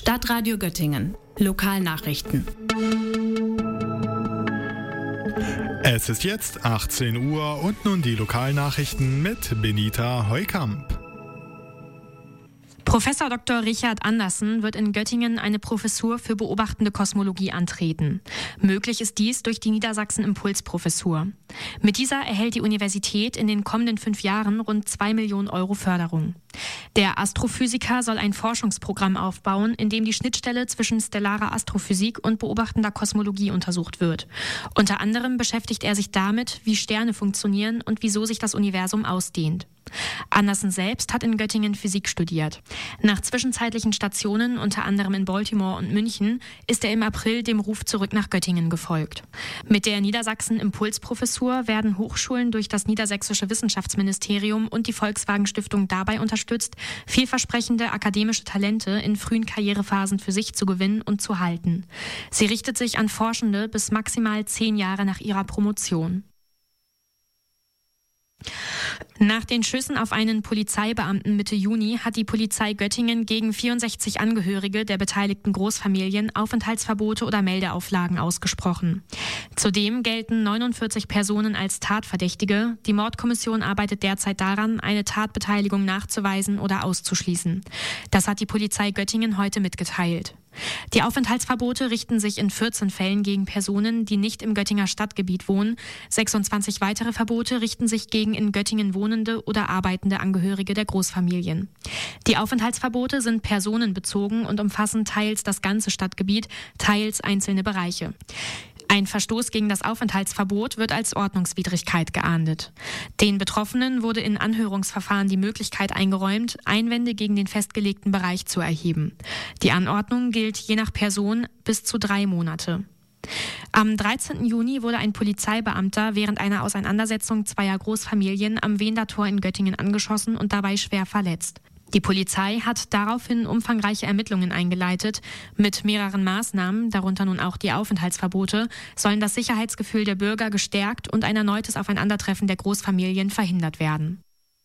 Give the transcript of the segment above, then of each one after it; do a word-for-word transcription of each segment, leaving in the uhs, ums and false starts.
Stadtradio Göttingen. Lokalnachrichten. Es ist jetzt achtzehn Uhr und nun die Lokalnachrichten mit Benita Heukamp. Professor Doktor Richard Andersen wird in Göttingen eine Professur für beobachtende Kosmologie antreten. Möglich ist dies durch die Niedersachsen-Impuls-Professur. Mit dieser erhält die Universität in den kommenden fünf Jahren rund zwei Millionen Euro Förderung. Der Astrophysiker soll ein Forschungsprogramm aufbauen, in dem die Schnittstelle zwischen stellarer Astrophysik und beobachtender Kosmologie untersucht wird. Unter anderem beschäftigt er sich damit, wie Sterne funktionieren und wieso sich das Universum ausdehnt. Andersen selbst hat in Göttingen Physik studiert. Nach zwischenzeitlichen Stationen, unter anderem in Baltimore und München, ist er im April dem Ruf zurück nach Göttingen gefolgt. Mit der Niedersachsen-Impuls-Professur werden Hochschulen durch das Niedersächsische Wissenschaftsministerium und die Volkswagen-Stiftung dabei unterstützt, vielversprechende akademische Talente in frühen Karrierephasen für sich zu gewinnen und zu halten. Sie richtet sich an Forschende bis maximal zehn Jahre nach ihrer Promotion. Nach den Schüssen auf einen Polizeibeamten Mitte Juni hat die Polizei Göttingen gegen vierundsechzig Angehörige der beteiligten Großfamilien Aufenthaltsverbote oder Meldeauflagen ausgesprochen. Zudem gelten neunundvierzig Personen als Tatverdächtige. Die Mordkommission arbeitet derzeit daran, eine Tatbeteiligung nachzuweisen oder auszuschließen. Das hat die Polizei Göttingen heute mitgeteilt. Die Aufenthaltsverbote richten sich in vierzehn Fällen gegen Personen, die nicht im Göttinger Stadtgebiet wohnen. sechsundzwanzig weitere Verbote richten sich gegen in Göttingen wohnende oder arbeitende Angehörige der Großfamilien. Die Aufenthaltsverbote sind personenbezogen und umfassen teils das ganze Stadtgebiet, teils einzelne Bereiche. Ein Verstoß gegen das Aufenthaltsverbot wird als Ordnungswidrigkeit geahndet. Den Betroffenen wurde in Anhörungsverfahren die Möglichkeit eingeräumt, Einwände gegen den festgelegten Bereich zu erheben. Die Anordnung gilt je nach Person bis zu drei Monate. Am dreizehnten Juni wurde ein Polizeibeamter während einer Auseinandersetzung zweier Großfamilien am Wendertor in Göttingen angeschossen und dabei schwer verletzt. Die Polizei hat daraufhin umfangreiche Ermittlungen eingeleitet. Mit mehreren Maßnahmen, darunter nun auch die Aufenthaltsverbote, sollen das Sicherheitsgefühl der Bürger gestärkt und ein erneutes Aufeinandertreffen der Großfamilien verhindert werden.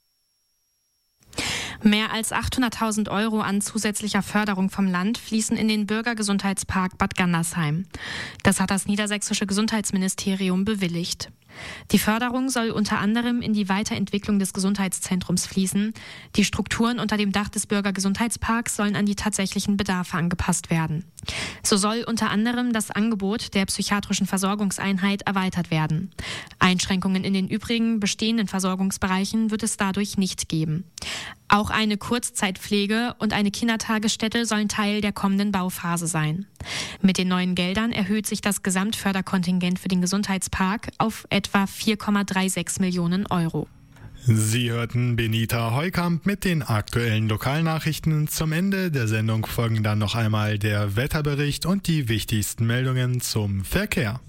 Mehr als achthunderttausend Euro an zusätzlicher Förderung vom Land fließen in den Bürgergesundheitspark Bad Gandersheim. Das hat das Niedersächsische Gesundheitsministerium bewilligt. Die Förderung soll unter anderem in die Weiterentwicklung des Gesundheitszentrums fließen. Die Strukturen unter dem Dach des Bürgergesundheitsparks sollen an die tatsächlichen Bedarfe angepasst werden. So soll unter anderem das Angebot der psychiatrischen Versorgungseinheit erweitert werden. Einschränkungen in den übrigen bestehenden Versorgungsbereichen wird es dadurch nicht geben. Auch eine Kurzzeitpflege und eine Kindertagesstätte sollen Teil der kommenden Bauphase sein. Mit den neuen Geldern erhöht sich das Gesamtförderkontingent für den Gesundheitspark auf etwa vier Komma sechsunddreißig Millionen Euro. Sie hörten Benita Heukamp mit den aktuellen Lokalnachrichten. Zum Ende der Sendung folgen dann noch einmal der Wetterbericht und die wichtigsten Meldungen zum Verkehr.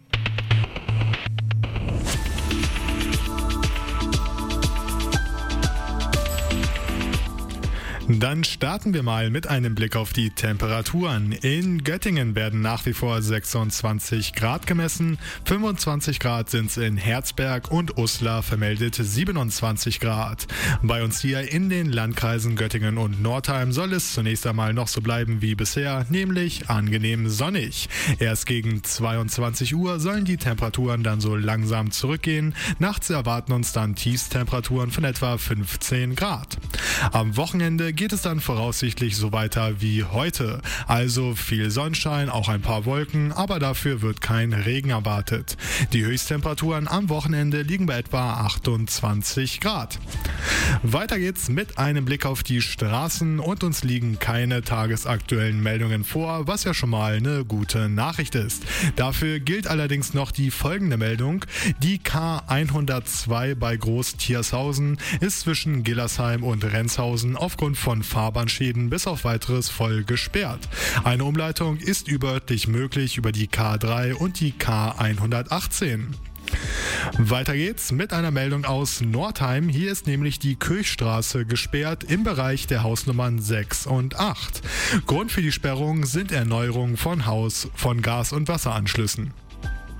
Dann starten wir mal mit einem Blick auf die Temperaturen. In Göttingen werden nach wie vor sechsundzwanzig Grad gemessen, fünfundzwanzig Grad sind es in Herzberg und Uslar vermeldet siebenundzwanzig Grad. Bei uns hier in den Landkreisen Göttingen und Nordheim soll es zunächst einmal noch so bleiben wie bisher, nämlich angenehm sonnig. Erst gegen zweiundzwanzig Uhr sollen die Temperaturen dann so langsam zurückgehen. Nachts erwarten uns dann Tiefstemperaturen von etwa fünfzehn Grad. Am Wochenende geht es dann voraussichtlich so weiter wie heute. Also viel Sonnenschein, auch ein paar Wolken, aber dafür wird kein Regen erwartet. Die Höchsttemperaturen am Wochenende liegen bei etwa achtundzwanzig Grad. Weiter geht's mit einem Blick auf die Straßen und uns liegen keine tagesaktuellen Meldungen vor, was ja schon mal eine gute Nachricht ist. Dafür gilt allerdings noch die folgende Meldung. Die K hundertzwei bei Groß-Tiershausen ist zwischen Gillersheim und Renzhausen aufgrund von Fahrbahnschäden bis auf weiteres voll gesperrt. Eine Umleitung ist überörtlich möglich über die K drei und die K hundertachtzehn. Weiter geht's mit einer Meldung aus Nordheim. Hier ist nämlich die Kirchstraße gesperrt im Bereich der Hausnummern sechs und acht. Grund für die Sperrung sind Erneuerungen von Haus-, von Gas- und Wasseranschlüssen.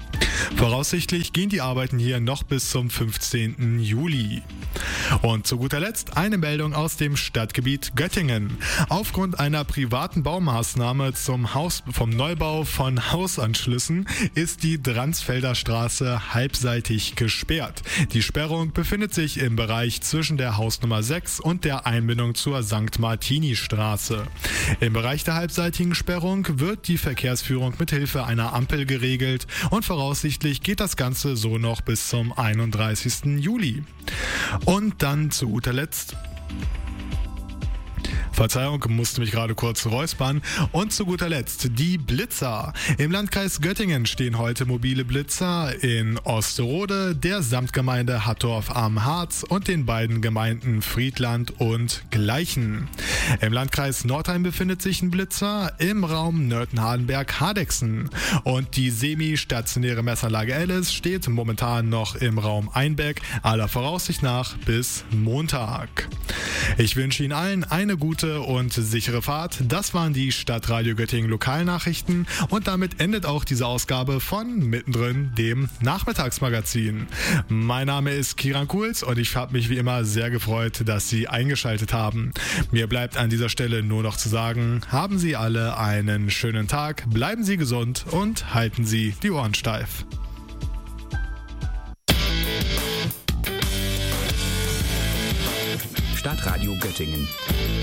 Voraussichtlich gehen die Arbeiten hier noch bis zum fünfzehnten Juli. Und zu guter Letzt eine Meldung aus dem Stadtgebiet Göttingen. Aufgrund einer privaten Baumaßnahme zum Haus, vom Neubau von Hausanschlüssen ist die Dransfelder Straße halbseitig gesperrt. Die Sperrung befindet sich im Bereich zwischen der Hausnummer sechs und der Einbindung zur Sankt Martini Straße. Im Bereich der halbseitigen Sperrung wird die Verkehrsführung mit Hilfe einer Ampel geregelt und voraussichtlich geht das Ganze so noch bis zum einunddreißigsten Juli. Und dann zu guter Letzt... Verzeihung, musste mich gerade kurz räuspern. Und zu guter Letzt die Blitzer. Im Landkreis Göttingen stehen heute mobile Blitzer in Osterode, der Samtgemeinde Hattorf am Harz und den beiden Gemeinden Friedland und Gleichen. Im Landkreis Nordheim befindet sich ein Blitzer im Raum Nörten-Hardenberg-Hardexen. Und die semi-stationäre Messanlage Alice steht momentan noch im Raum Einbeck, aller Voraussicht nach bis Montag. Ich wünsche Ihnen allen eine gute und sichere Fahrt. Das waren die Stadtradio Göttingen Lokalnachrichten und damit endet auch diese Ausgabe von Mittendrin, dem Nachmittagsmagazin. Mein Name ist Kiran Kuhls und ich habe mich wie immer sehr gefreut, dass Sie eingeschaltet haben. Mir bleibt an dieser Stelle nur noch zu sagen, haben Sie alle einen schönen Tag, bleiben Sie gesund und halten Sie die Ohren steif. Stadtradio Göttingen.